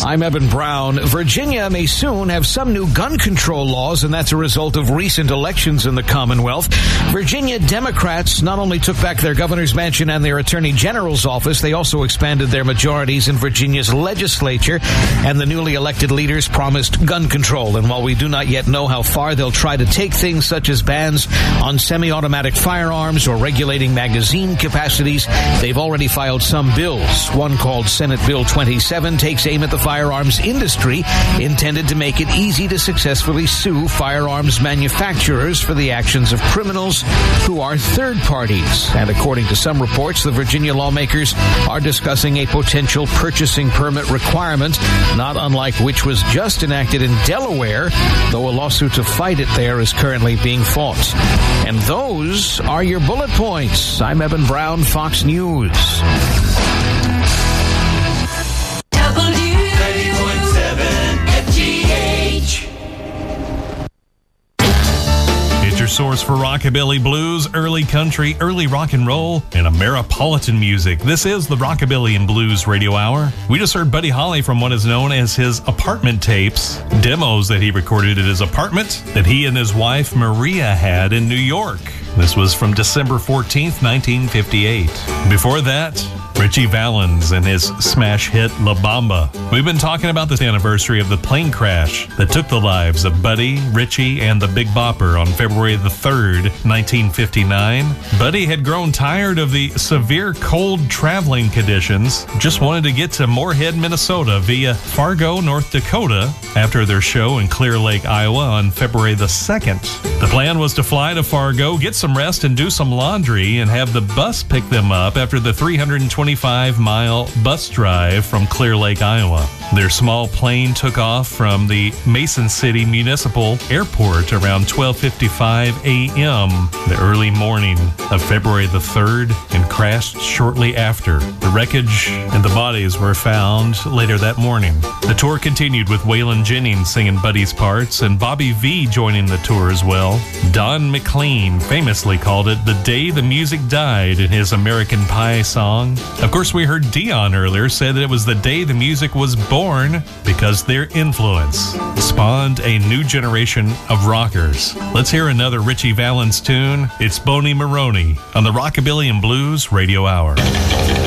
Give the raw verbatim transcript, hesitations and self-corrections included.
I'm Eben Brown. Virginia may soon have some new gun control laws, and that's a result of recent elections in the Commonwealth. Virginia Democrats not only took back their governor's mansion and their attorney general's office, they also expanded their majorities in Virginia's legislature, and the newly elected leaders promised gun control. And while we do not yet know how far they'll try to take things such as bans on semi-automatic firearms or regulating magazine capacities, they've already filed some bills. One called Senate Bill twenty-seven takes aim at the firearms industry, intended to make it easy to successfully sue firearms manufacturers for the actions of criminals who are third parties. And according to some reports, the Virginia lawmakers are discussing a potential purchasing permit requirement, not unlike which was just enacted in Delaware, though a lawsuit to fight it there is currently being fought. And those are your bullet points. I'm Eben Brown, Fox News. Your source for rockabilly, blues, early country, early rock and roll, and Ameripolitan music. This is the Rockabilly and Blues Radio Hour. We just heard Buddy Holly from what is known as his apartment tapes, demos that he recorded at his apartment that he and his wife Maria had in New York. This was from December fourteenth, nineteen fifty-eight. Before that, Ritchie Valens and his smash hit La Bamba. We've been talking about this anniversary of the plane crash that took the lives of Buddy, Ritchie, and the Big Bopper on February the third, nineteen fifty-nine. Buddy had grown tired of the severe cold traveling conditions, just wanted to get to Moorhead, Minnesota via Fargo, North Dakota after their show in Clear Lake, Iowa on February the second. The plan was to fly to Fargo, get some rest and do some laundry, and have the bus pick them up after the three hundred twenty-five mile bus drive from Clear Lake, Iowa. Their small plane took off from the Mason City Municipal Airport around twelve fifty-five a.m. the early morning of February the third and crashed shortly after. The wreckage and the bodies were found later that morning. The tour continued with Waylon Jennings singing Buddy's parts and Bobby Vee joining the tour as well. Don McLean famously called it the day the music died in his American Pie song. Of course, we heard Dion earlier say that it was the day the music was born because their influence spawned a new generation of rockers. Let's hear another Ritchie Valens tune. It's Boney Maroney on the Rockabilly and Blues Radio Hour.